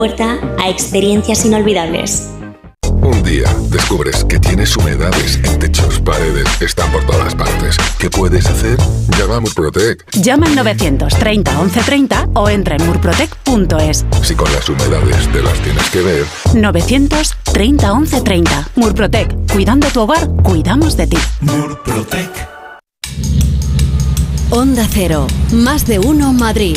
Puerta a experiencias inolvidables. Un día descubres que tienes humedades en techos, paredes, están por todas partes. ¿Qué puedes hacer? Llama a Murprotec. Llama al 930 1130 o entra en murprotec.es. Si con las humedades te las tienes que ver. 930 1130. Murprotec. Cuidando tu hogar, cuidamos de ti. Murprotec. Onda Cero. Más de uno Madrid.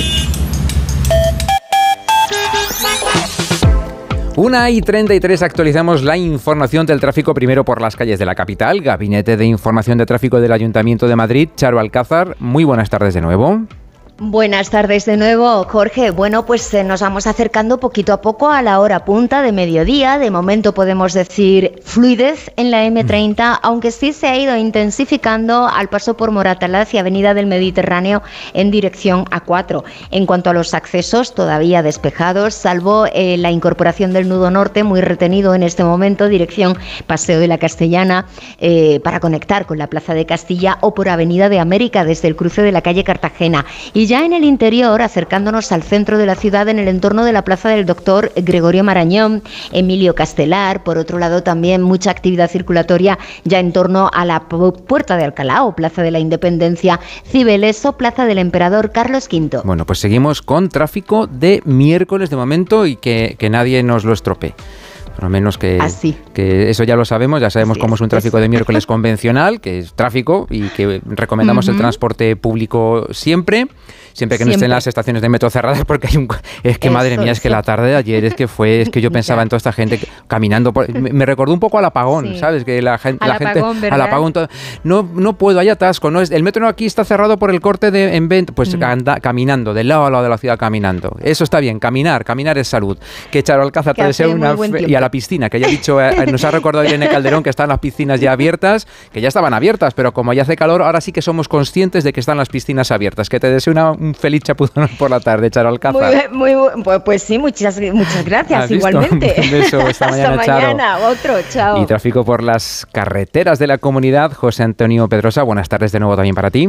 1:33 actualizamos la información del tráfico primero por las calles de la capital. Gabinete de Información de Tráfico del Ayuntamiento de Madrid, Charo Alcázar. Muy buenas tardes de nuevo. Buenas tardes de nuevo, Jorge. Bueno, pues nos vamos acercando poquito a poco a la hora punta de mediodía. De momento podemos decir fluidez en la M30, aunque sí se ha ido intensificando al paso por Moratalaz y Avenida del Mediterráneo en dirección A4. En cuanto a los accesos, todavía despejados, salvo la incorporación del nudo norte, muy retenido en este momento, dirección Paseo de la Castellana, para conectar con la Plaza de Castilla o por Avenida de América desde el cruce de la calle Cartagena. Y ya en el interior, acercándonos al centro de la ciudad, en el entorno de la Plaza del Doctor Gregorio Marañón, Emilio Castelar, por otro lado también mucha actividad circulatoria ya en torno a la Puerta de Alcalá o Plaza de la Independencia, Cibeles o Plaza del Emperador Carlos V. Bueno, pues seguimos con tráfico de miércoles de momento y que nadie nos lo estropee. Por lo menos que eso ya lo sabemos, ya sabemos cómo es un tráfico de miércoles convencional, que es tráfico y que recomendamos el transporte público siempre que no estén las estaciones de metro cerradas, porque es que madre mía, es que la tarde de ayer es que yo pensaba en toda esta gente caminando me recordó un poco al apagón, ¿sabes? Que la gente al apagón no puedo, hay atasco, no es el metro aquí está cerrado por el corte de en Vent, pues anda caminando de lado a lado de la ciudad caminando. Eso está bien, caminar es salud. Que Charo Alcázar te deseo y a la piscina, que ya he dicho, nos ha recordado Irene Calderón que están las piscinas ya abiertas, que ya estaban abiertas, pero como ya hace calor, ahora sí que somos conscientes de que están las piscinas abiertas. Que te deseo un feliz chapuzón por la tarde, Charo Alcázar. Pues sí, muchas gracias, igualmente. Un beso, hasta mañana, Charo. Otro, chao. Y tráfico por las carreteras de la comunidad, José Antonio Pedrosa, buenas tardes de nuevo también para ti.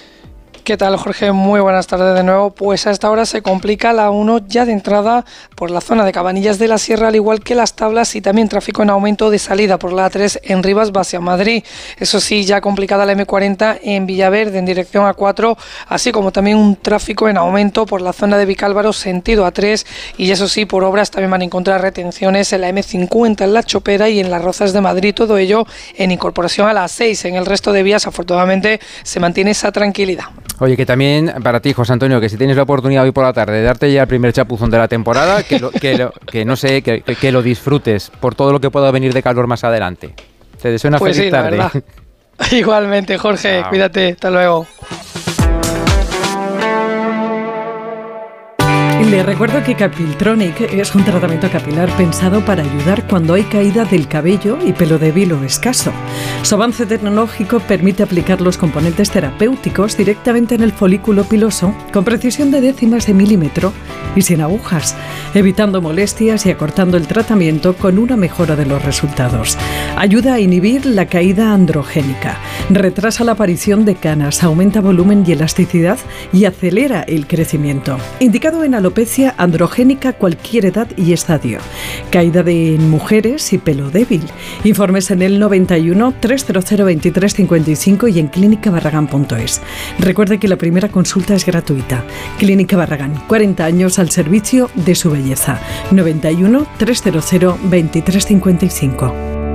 ¿Qué tal, Jorge? Muy buenas tardes de nuevo. Pues a esta hora se complica la 1 ya de entrada por la zona de Cabanillas de la Sierra, al igual que Las Tablas, y también tráfico en aumento de salida por la A3 en Rivas hacia Madrid. Eso sí, ya complicada la M40 en Villaverde en dirección A4, así como también un tráfico en aumento por la zona de Vicálvaro sentido A3, y eso sí, por obras también van a encontrar retenciones en la M50 en La Chopera y en Las Rozas de Madrid, todo ello en incorporación a la A6. En el resto de vías, afortunadamente, se mantiene esa tranquilidad. Oye, que también para ti, José Antonio, que si tienes la oportunidad hoy por la tarde de darte ya el primer chapuzón de la temporada, que lo disfrutes por todo lo que pueda venir de calor más adelante. Te deseo una feliz tarde. Igualmente, Jorge, chao. Cuídate, hasta luego. Le recuerdo que Capiltronic es un tratamiento capilar pensado para ayudar cuando hay caída del cabello y pelo débil o escaso. Su avance tecnológico permite aplicar los componentes terapéuticos directamente en el folículo piloso con precisión de décimas de milímetro y sin agujas, evitando molestias y acortando el tratamiento con una mejora de los resultados. Ayuda a inhibir la caída androgénica, retrasa la aparición de canas, aumenta volumen y elasticidad y acelera el crecimiento. Indicado en alopecia androgénica, cualquier edad y estadio. Caída de mujeres y pelo débil. Informes en el 91 300 2355 y en clínicabarragán.es. Recuerde que la primera consulta es gratuita. Clínica Barragán, 40 años al servicio de su belleza. 91 300 2355.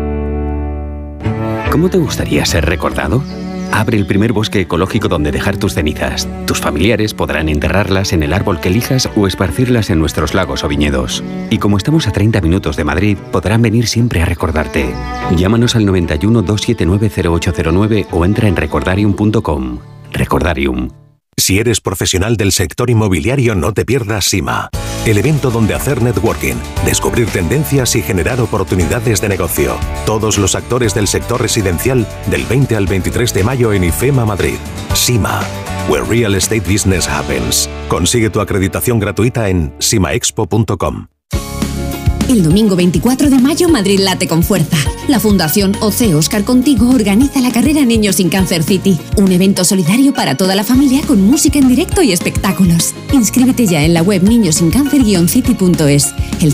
¿Cómo te gustaría ser recordado? Abre el primer bosque ecológico donde dejar tus cenizas. Tus familiares podrán enterrarlas en el árbol que elijas o esparcirlas en nuestros lagos o viñedos. Y como estamos a 30 minutos de Madrid, podrán venir siempre a recordarte. Llámanos al 91 279 0809 o entra en recordarium.com. Recordarium. Si eres profesional del sector inmobiliario, no te pierdas SIMA, el evento donde hacer networking, descubrir tendencias y generar oportunidades de negocio. Todos los actores del sector residencial del 20 al 23 de mayo en IFEMA Madrid. SIMA, where real estate business happens. Consigue tu acreditación gratuita en simaexpo.com. El domingo 24 de mayo Madrid late con fuerza. La Fundación OC Oscar Contigo organiza la carrera Niños sin Cáncer City, un evento solidario para toda la familia con música en directo y espectáculos. Inscríbete ya en la web niñosincáncer-city.es. El